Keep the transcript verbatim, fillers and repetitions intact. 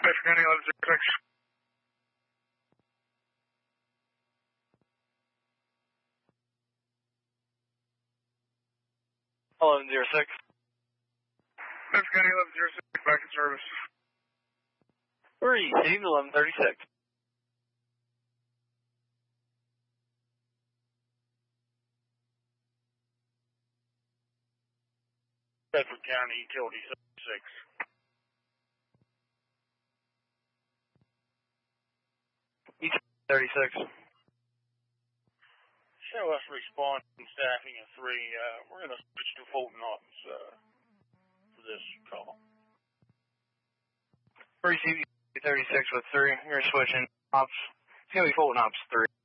Bedford County eleven zero six. eleven zero six. Bedford County eleven zero six, back in service. Received eleven thirty-six. Bedford County Utility seventy-six. Utility thirty-six. Show us responding staffing of three. Uh, we're going to switch to Fulton Ops uh, for this call. Received thirty-six with three. You're switching ops. It's going to be Fulton Ops three.